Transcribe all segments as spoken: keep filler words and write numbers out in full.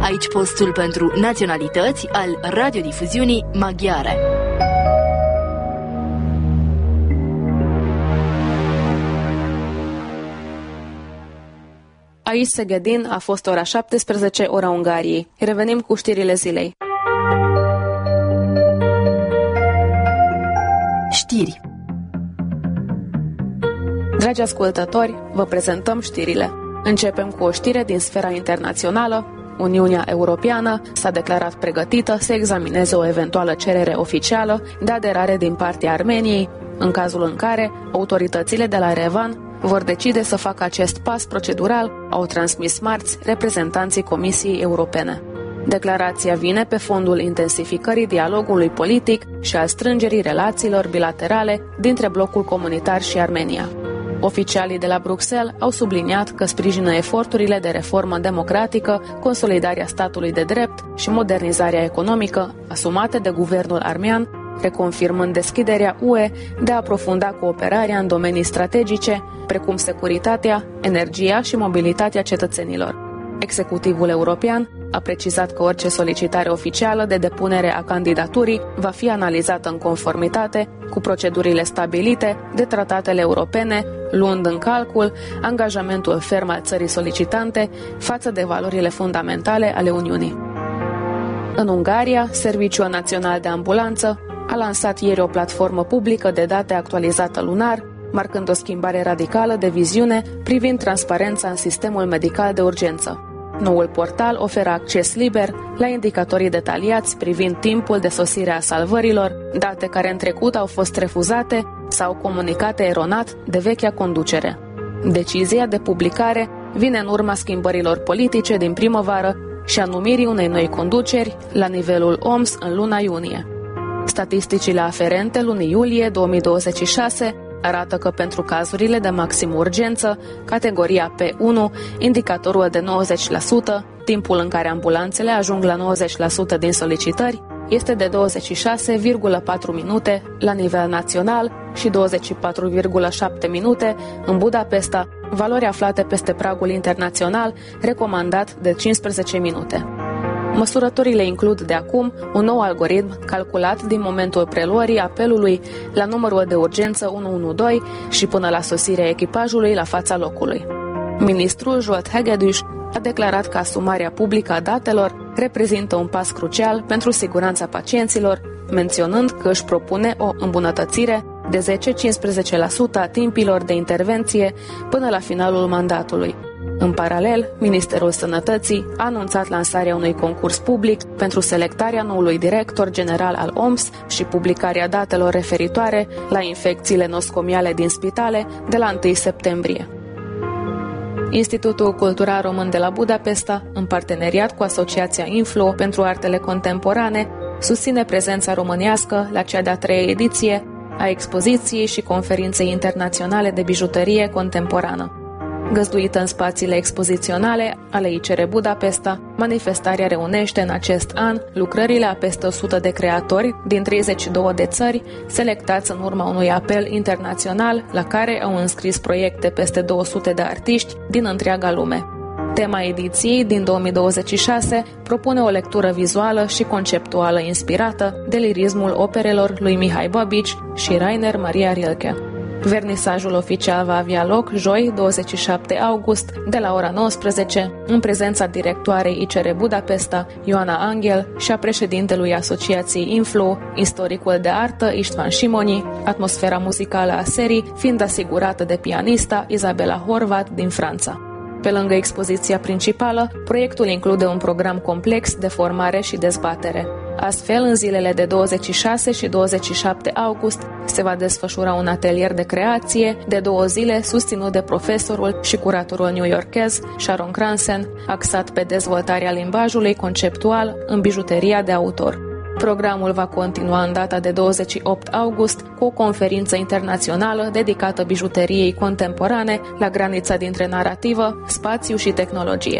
Aici postul pentru naționalități al radiodifuziunii maghiare. Aici Szegedin a fost ora șaptesprezece, ora Ungariei. Revenim cu știrile zilei. Știri. Dragi ascultători, vă prezentăm știrile. Începem cu o știre din sfera internațională. Uniunea Europeană s-a declarat pregătită să examineze o eventuală cerere oficială de aderare din partea Armeniei, în cazul în care autoritățile de la Yerevan vor decide să facă acest pas procedural, au transmis marți reprezentanții Comisiei Europene. Declarația vine pe fondul intensificării dialogului politic și al strângerii relațiilor bilaterale dintre blocul comunitar și Armenia. Oficialii de la Bruxelles au subliniat că sprijină eforturile de reformă democratică, consolidarea statului de drept și modernizarea economică asumate de guvernul armean, reconfirmând deschiderea U E de a aprofunda cooperarea în domenii strategice, precum securitatea, energia și mobilitatea cetățenilor. Executivul european a precizat că orice solicitare oficială de depunere a candidaturii va fi analizată în conformitate cu procedurile stabilite de tratatele europene, luând în calcul angajamentul ferm al țării solicitante față de valorile fundamentale ale Uniunii. În Ungaria, Serviciul Național de Ambulanță a lansat ieri o platformă publică de date actualizată lunar, marcând o schimbare radicală de viziune privind transparența în sistemul medical de urgență. Noul portal oferă acces liber la indicatorii detaliați privind timpul de sosire a salvărilor, date care în trecut au fost refuzate sau comunicate eronat de vechea conducere. Decizia de publicare vine în urma schimbărilor politice din primăvară și a numirii unei noi conduceri la nivelul O M S în luna iunie. Statisticile aferente lunii iulie două mii douăzeci și șase arată că pentru cazurile de maximă urgență, categoria P unu, indicatorul de nouăzeci la sută, timpul în care ambulanțele ajung la nouăzeci la sută din solicitări, este de douăzeci și șase virgulă patru minute la nivel național și douăzeci și patru virgulă șapte minute în Budapesta, valori aflate peste pragul internațional recomandat de cincisprezece minute. Măsurătorile includ de acum un nou algoritm calculat din momentul preluării apelului la numărul de urgență unu unu doi și până la sosirea echipajului la fața locului. Ministrul Zsolt Hegedűs a declarat că asumarea publică a datelor reprezintă un pas crucial pentru siguranța pacienților, menționând că își propune o îmbunătățire de zece-cincisprezece la sută a timpilor de intervenție până la finalul mandatului. În paralel, Ministerul Sănătății a anunțat lansarea unui concurs public pentru selectarea noului director general al O M S și publicarea datelor referitoare la infecțiile noscomiale din spitale de la întâi septembrie. Institutul Cultural Român de la Budapesta, în parteneriat cu Asociația Influ pentru Artele Contemporane, susține prezența românească la cea de-a treia ediție a expoziției și conferinței internaționale de bijuterie contemporană. Găzduită în spațiile expoziționale ale I C R Budapesta, manifestarea reunește în acest an lucrările a peste o sută de creatori din treizeci și două de țări, selectați în urma unui apel internațional la care au înscris proiecte peste două sute de artiști din întreaga lume. Tema ediției din două mii douăzeci și șase propune o lectură vizuală și conceptuală inspirată de lirismul operelor lui Mihai Babici și Rainer Maria Rilke. Vernisajul oficial va avea loc joi, douăzeci și șapte august, de la ora nouăsprezece, în prezența directoarei I C R Budapesta, Ioana Angel, și a președintelui Asociației Influ, istoricul de artă Istvan Simoni, atmosfera muzicală a serii fiind asigurată de pianista Izabela Horvat din Franța. Pe lângă expoziția principală, proiectul include un program complex de formare și dezbatere. Astfel, în zilele de douăzeci și șase și douăzeci și șapte august se va desfășura un atelier de creație de două zile susținut de profesorul și curatorul newyorkez Sharon Cransen, axat pe dezvoltarea limbajului conceptual în bijuteria de autor. Programul va continua în data de douăzeci și opt august cu o conferință internațională dedicată bijuteriei contemporane la granița dintre narativă, spațiu și tehnologie.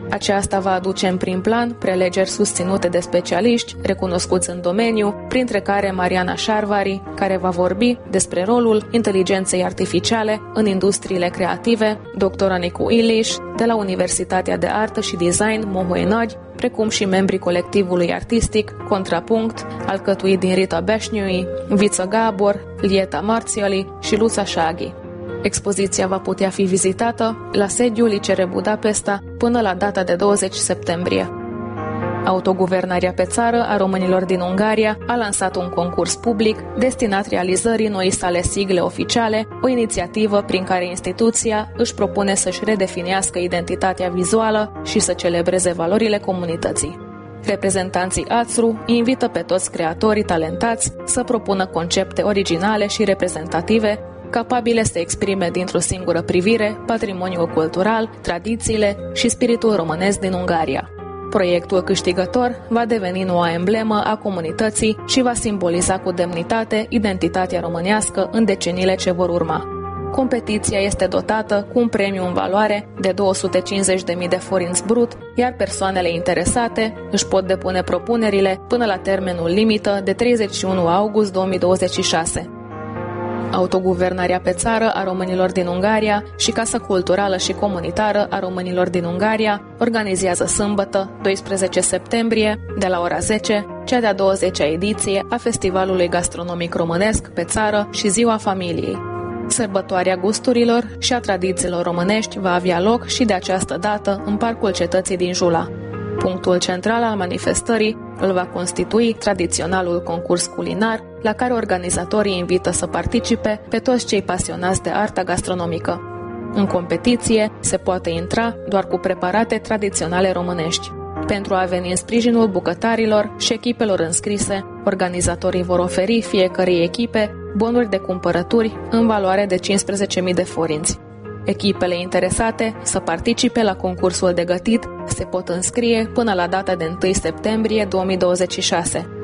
Aceasta va aduce în prim plan prelegeri susținute de specialiști recunoscuți în domeniu, printre care Mariana Șarvari, care va vorbi despre rolul inteligenței artificiale în industriile creative, doctora Nicu Iliș, de la Universitatea de Artă și Design Mohoenagi, precum și membrii colectivului artistic Contrapunct, alcătuit din Rita Beșniui, Viță Gabor, Lieta Marțiali și Luța Șaghi. Expoziția va putea fi vizitată la sediul I C R Budapesta până la data de douăzeci septembrie. Autoguvernarea pe țară a românilor din Ungaria a lansat un concurs public destinat realizării noii sale sigle oficiale, o inițiativă prin care instituția își propune să-și redefinească identitatea vizuală și să celebreze valorile comunității. Reprezentanții A T S R U invită pe toți creatorii talentați să propună concepte originale și reprezentative, capabile să exprime dintr-o singură privire patrimoniul cultural, tradițiile și spiritul românesc din Ungaria. Proiectul câștigător va deveni noua emblemă a comunității și va simboliza cu demnitate identitatea românească în deceniile ce vor urma. Competiția este dotată cu un premiu în valoare de două sute cincizeci de mii de forinți brut, iar persoanele interesate își pot depune propunerile până la termenul limită de treizeci și unu august două mii douăzeci și șase. Autoguvernarea pe țară a românilor din Ungaria și Casa Culturală și Comunitară a românilor din Ungaria organizează sâmbătă, doisprezece septembrie, de la ora zece, cea de-a douăzecea ediție a Festivalului Gastronomic Românesc pe țară și Ziua Familiei. Sărbătoarea gusturilor și a tradițiilor românești va avea loc și de această dată în Parcul Cetății din Jula. Punctul central al manifestării îl va constitui tradiționalul concurs culinar, la care organizatorii invită să participe pe toți cei pasionați de arta gastronomică. În competiție se poate intra doar cu preparate tradiționale românești. Pentru a veni în sprijinul bucătarilor și echipelor înscrise, organizatorii vor oferi fiecărei echipe bonuri de cumpărături în valoare de cincisprezece mii de forinți. Echipele interesate să participe la concursul de gătit se pot înscrie până la data de întâi septembrie două mii douăzeci și șase.